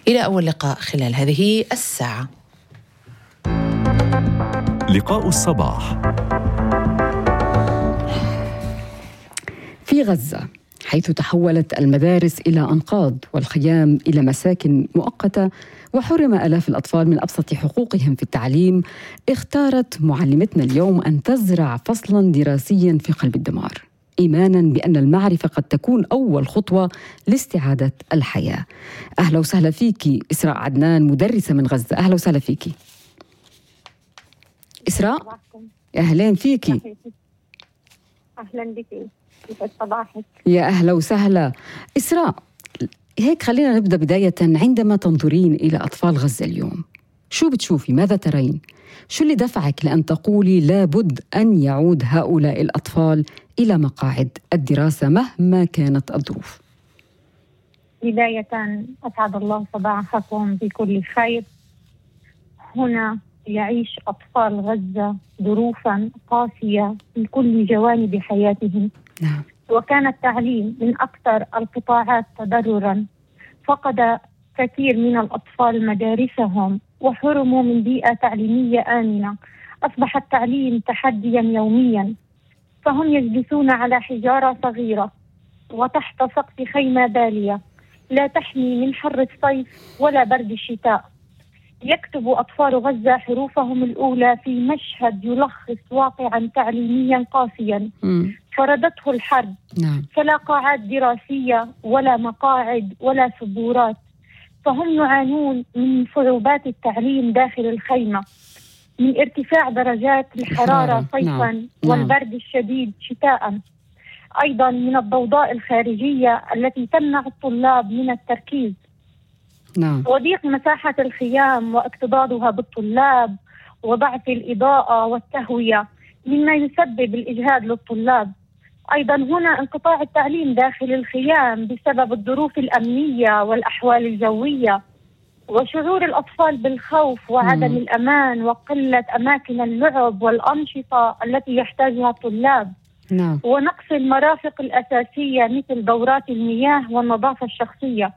إلى أول لقاء خلال هذه الساعة. لقاء الصباح. في غزة، حيث تحولت المدارس إلى أنقاض والخيام إلى مساكن مؤقتة، وحرم آلاف الأطفال من أبسط حقوقهم في التعليم، اختارت معلمتنا اليوم أن تزرع فصلاً دراسياً في قلب الدمار، إيماناً بأن المعرفة قد تكون أول خطوة لاستعادة الحياة. أهلا وسهلا فيكي إسراء عدنان، مدرسة من غزة. أهلا وسهلا فيكي إسراء. أهلين فيكي. أهلا بك، يسعد صباحك. يا أهلا وسهلا إسراء. هيك خلينا نبدأ بداية، عندما تنظرين إلى أطفال غزة اليوم شو بتشوفي؟ ماذا ترين؟ شو اللي دفعك لأن تقولي لابد أن يعود هؤلاء الأطفال إلى مقاعد الدراسة مهما كانت الظروف؟ بداية أسعد الله صباحكم بكل خير. هنا يعيش أطفال غزة ظروفا قاسية في كل جوانب حياتهم. نعم. وكان التعليم من أكثر القطاعات تضررا. فقد كثير من الأطفال مدارسهم وحرموا من بيئة تعليمية آمنة. أصبح التعليم تحديا يوميا، فهم يجلسون على حجارة صغيرة وتحت سقف خيمة بالية لا تحمي من حر الصيف ولا برد الشتاء. يكتب أطفال غزة حروفهم الأولى في مشهد يلخص واقعا تعليميا قاسيا فرضته الحرب. نعم. فلا قاعات دراسية ولا مقاعد ولا سبورات، فهم يعانون من صعوبات التعليم داخل الخيمة، من ارتفاع درجات الحرارة صيفا. نعم. والبرد الشديد شتاء. أيضا من الضوضاء الخارجية التي تمنع الطلاب من التركيز. نعم. وضيق مساحة الخيام واكتظاظها بالطلاب وضعف الإضاءة والتهوية مما يسبب الإجهاد للطلاب. أيضا هنا انقطاع التعليم داخل الخيام بسبب الظروف الأمنية والأحوال الجوية، وشعور الأطفال بالخوف وعدم الأمان وقلة أماكن اللعب والأنشطة التي يحتاجها الطلاب. نعم. ونقص المرافق الأساسية مثل دورات المياه والنظافة الشخصية.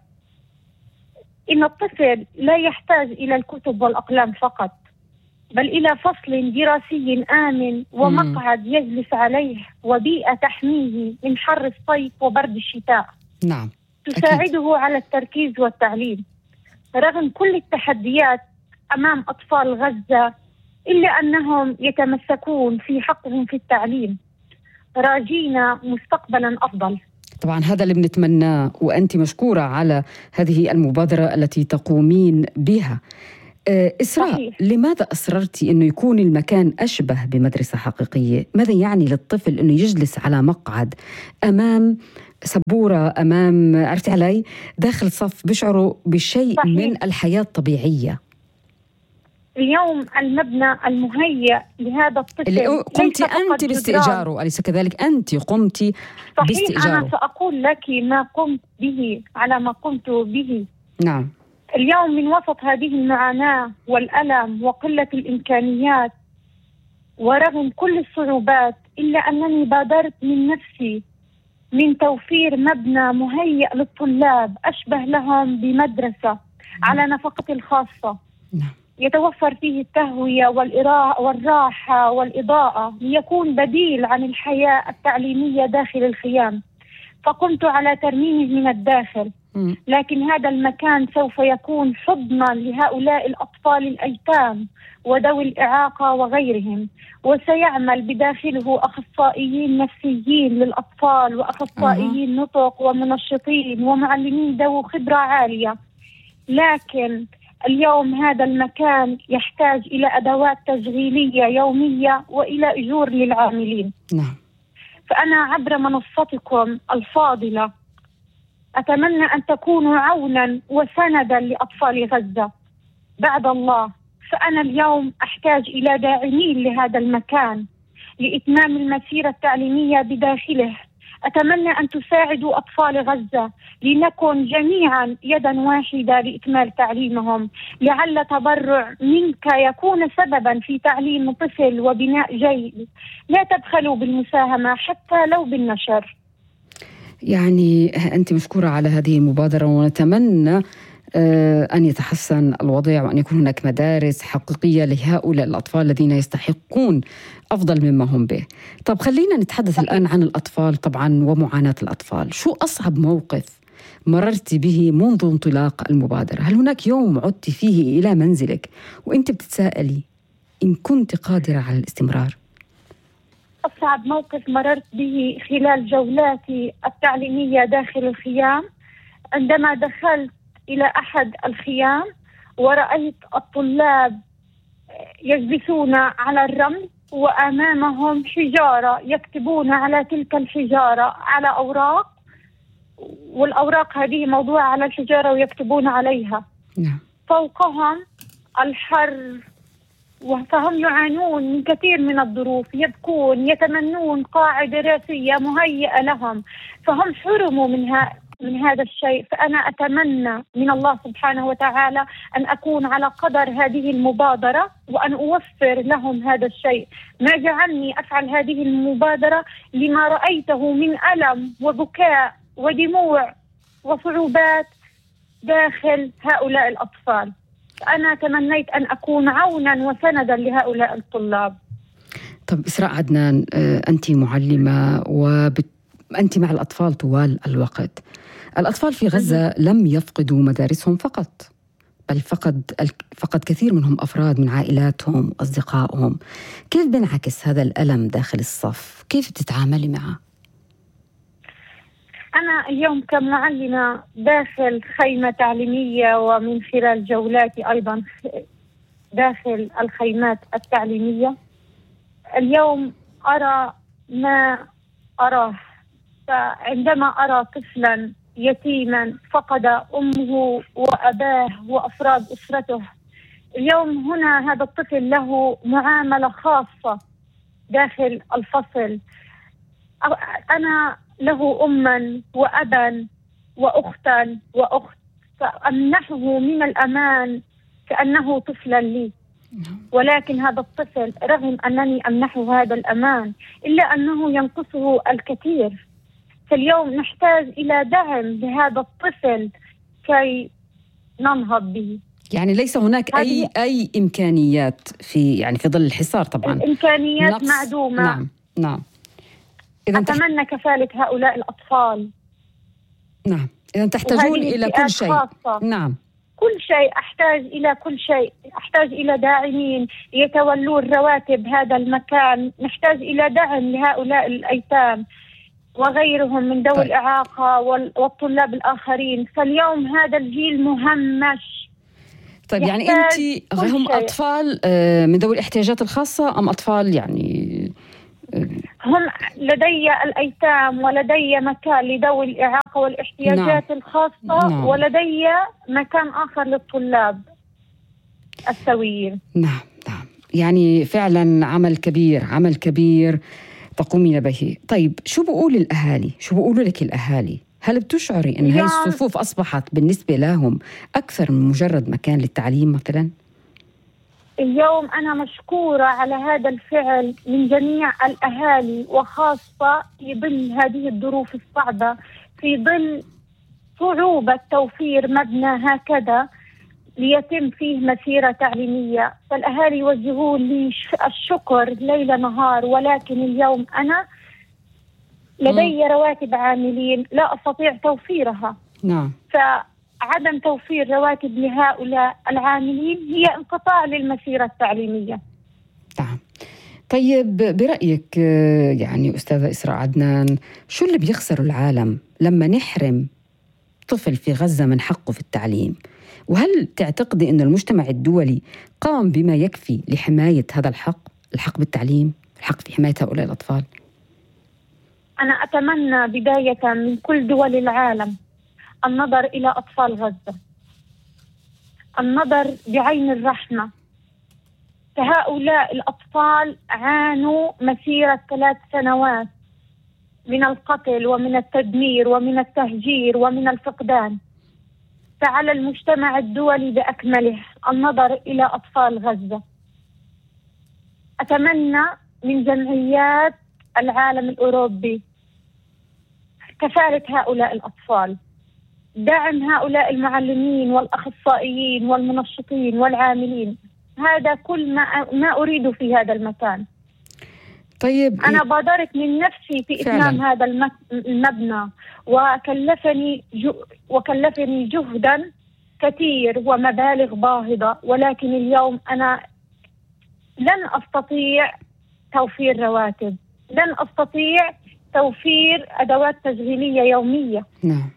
إن الطفل لا يحتاج إلى الكتب والأقلام فقط، بل إلى فصل دراسي آمن ومقعد يجلس عليه وبيئة تحميه من حر الصيف وبرد الشتاء. نعم. تساعده أكيد على التركيز والتعليم. رغم كل التحديات أمام أطفال غزة، إلا أنهم يتمسكون في حقهم في التعليم، راجين مستقبلا أفضل. طبعا هذا اللي بنتمناه، وأنت مشكورة على هذه المبادرة التي تقومين بها. إسراء، صحيح. لماذا أصررتي أنه يكون المكان أشبه بمدرسة حقيقية؟ ماذا يعني للطفل أنه يجلس على مقعد أمام سبورة، أمام عرفتي علي داخل صف، بيشعروا بشيء صحيح. من الحياة الطبيعية؟ اليوم المبنى المهيأ لهذا الطفل اللي قمتي أنت باستئجاره، أليس كذلك؟ أنت قمتي باستئجاره. أنا سأقول لك ما قمت به، على ما قمت به. نعم. اليوم من وسط هذه المعاناة والألم وقلة الإمكانيات ورغم كل الصعوبات، إلا أنني بادرت من نفسي من توفير مبنى مهيأ للطلاب أشبه لهم بمدرسة على نفقتي الخاصة. نعم. يتوفر فيه التهوية والراحة والإضاءة ليكون بديل عن الحياة التعليمية داخل الخيام. فقمت على ترميمه من الداخل، لكن هذا المكان سوف يكون حضنا لهؤلاء الأطفال الأيتام وذوي الإعاقة وغيرهم، وسيعمل بداخله أخصائيين نفسيين للأطفال وأخصائيين نطق ومنشطين ومعلمين ذو خبرة عالية. لكن اليوم هذا المكان يحتاج إلى أدوات تشغيلية يومية وإلى أجور للعاملين. نعم. فأنا عبر منصتكم الفاضلة أتمنى أن تكونوا عونا وسندا لأطفال غزة بعد الله. فأنا اليوم أحتاج إلى داعمين لهذا المكان لإتمام المسيرة التعليمية بداخله. أتمنى أن تساعدوا أطفال غزة لنكن جميعا يدا واحدة لإكمال تعليمهم. لعل تبرع منك يكون سببا في تعليم طفل وبناء جيل. لا تبخلوا بالمساهمة حتى لو بالنشر. يعني أنت مشكورة على هذه المبادرة، ونتمنى أن يتحسن الوضع وأن يكون هناك مدارس حقيقية لهؤلاء الأطفال الذين يستحقون أفضل مما هم به. طب خلينا نتحدث الآن عن الأطفال طبعا ومعاناة الأطفال. شو أصعب موقف مررت به منذ انطلاق المبادرة؟ هل هناك يوم عدت فيه إلى منزلك وأنت بتتساءلي إن كنت قادرة على الاستمرار؟ أصعب موقف مررت به خلال جولاتي التعليمية داخل الخيام عندما دخلت إلى أحد الخيام ورأيت الطلاب يجلسون على الرمل وأمامهم حجارة يكتبون على تلك الحجارة على أوراق، والأوراق هذه موضوعة على الحجارة ويكتبون عليها. فوقهم الحر، فهم يعانون من كثير من الظروف، يبكون، يتمنون قاعدة دراسية مهيئة لهم، فهم حرموا من هذا الشيء. فأنا أتمنى من الله سبحانه وتعالى أن أكون على قدر هذه المبادرة وأن أوفر لهم هذا الشيء. ما جعلني أفعل هذه المبادرة لما رأيته من ألم وبكاء ودموع وصعوبات داخل هؤلاء الأطفال. أنا تمنيت أن أكون عونا وسندا لهؤلاء الطلاب. طب إسراء عدنان، أنت معلمة وأنت مع الأطفال طوال الوقت. الأطفال في غزة لم يفقدوا مدارسهم فقط، بل فقد كثير منهم أفراد من عائلاتهم وأصدقائهم. كيف بنعكس هذا الألم داخل الصف؟ كيف تتعاملي معه؟ أنا اليوم كمعلمة داخل خيمة تعليمية ومن خلال جولاتي أيضا داخل الخيمات التعليمية، اليوم أرى ما أراه. فعندما أرى طفلا يتيما فقد أمه وأباه وأفراد أسرته، اليوم هنا هذا الطفل له معاملة خاصة داخل الفصل. أنا له أما وأبا وأختا وأخت، فأمنحه من الأمان كأنه طفلا لي. ولكن هذا الطفل رغم أنني أمنحه هذا الأمان إلا أنه ينقصه الكثير. فاليوم نحتاج إلى دعم لهذا الطفل كي ننهض به. يعني ليس هناك أي إمكانيات في ظل الحصار طبعا. الإمكانيات معدومة. نعم. أتمنى كفالة هؤلاء الأطفال. نعم، إذا تحتاجون إلى كل شيء. خاصة. نعم، كل شيء، أحتاج إلى كل شيء. أحتاج إلى داعمين يتولون رواتب هذا المكان، نحتاج إلى دعم لهؤلاء الأيتام وغيرهم من ذوي الإعاقة والطلاب الآخرين. فاليوم هذا الجيل مهمش. طيب يعني أنت هم أطفال من ذوي الاحتياجات الخاصة أم أطفال هم لدي الأيتام ولدي مكان لذوي الإعاقة والاحتياجات الخاصة. ولدي مكان آخر للطلاب السويين. نعم. يعني فعلا عمل كبير تقومين به. طيب شو بيقولوا لك الأهالي؟ هل بتشعري أن هاي الصفوف أصبحت بالنسبة لهم أكثر من مجرد مكان للتعليم مثلا؟ اليوم أنا مشكورة على هذا الفعل من جميع الأهالي، وخاصة في ظل هذه الظروف الصعبة، في ظل صعوبة توفير مبنى هكذا ليتم فيه مسيرة تعليمية. فالأهالي يوجهون لي الشكر ليل نهار. ولكن اليوم أنا لدي رواتب عاملين لا أستطيع توفيرها. نعم. عدم توفير رواتب لهؤلاء العاملين هي انقطاع للمسيرة التعليمية. نعم. طيب برأيك أستاذة إسراء عدنان، شو اللي بيخسر العالم لما نحرم طفل في غزة من حقه في التعليم؟ وهل تعتقدي أن المجتمع الدولي قام بما يكفي لحماية هذا الحق بالتعليم، الحق في حماية هؤلاء الأطفال؟ أنا أتمنى بداية من كل دول العالم النظر إلى أطفال غزة، النظر بعين الرحمة. فهؤلاء الأطفال عانوا مسيرة 3 سنوات من القتل ومن التدمير ومن التهجير ومن الفقدان. فعلى المجتمع الدولي بأكمله النظر إلى أطفال غزة. أتمنى من جمعيات العالم الأوروبي كفالة هؤلاء الأطفال. دعم هؤلاء المعلمين والأخصائيين والمنشطين والعاملين. هذا كل ما أريد في هذا المكان. طيب أنا بادرت من نفسي في إتمام هذا المبنى، وكلفني جهدا كثير ومبالغ باهظة، ولكن اليوم أنا لن أستطيع توفير رواتب، لن أستطيع توفير أدوات تشغيلية يومية. نعم.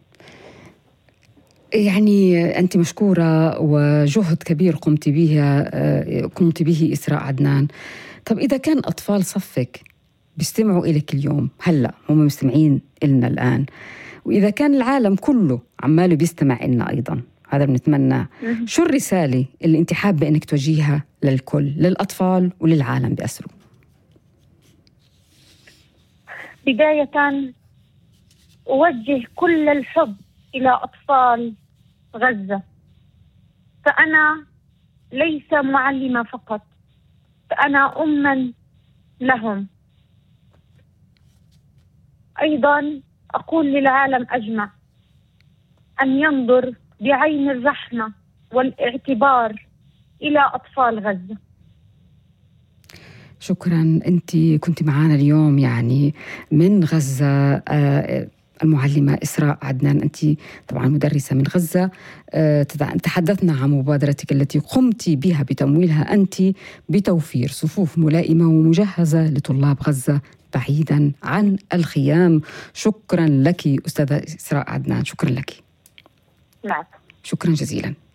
يعني أنت مشكورة، وجهد كبير قمت به إسراء عدنان. طب إذا كان أطفال صفك بيستمعوا إليك اليوم، هلأ هم مستمعين إلنا الآن، وإذا كان العالم كله عماله بيستمع إلنا أيضا، هذا بنتمنى، شو الرسالة اللي أنت حابة إنك توجيها للكل، للأطفال وللعالم بأسره؟ بداية أوجه كل الحب إلى أطفال غزة. فأنا ليس معلمة فقط، فأنا أماً لهم. أيضاً أقول للعالم أجمع أن ينظر بعين الرحمة والاعتبار إلى أطفال غزة. شكراً. أنت كنت معنا اليوم يعني من غزة، المعلمة إسراء عدنان. أنت طبعا مدرسة من غزة. تحدثنا عن مبادرتك التي قمت بها بتمويلها أنت بتوفير صفوف ملائمة ومجهزة لطلاب غزة بعيدا عن الخيام. شكرا لك أستاذة إسراء عدنان، شكرا لك. نعم. شكرا جزيلا.